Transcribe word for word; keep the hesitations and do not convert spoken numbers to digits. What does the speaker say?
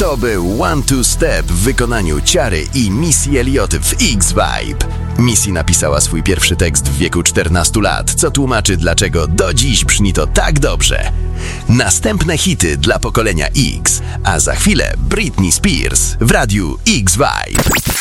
To był One Two Step w wykonaniu Ciary i Missy Elliott w X-Vibe. Missy napisała swój pierwszy tekst w wieku czternastu lat, co tłumaczy, dlaczego do dziś brzmi to tak dobrze. Następne hity dla pokolenia X, a za chwilę Britney Spears w radiu X-Vibe.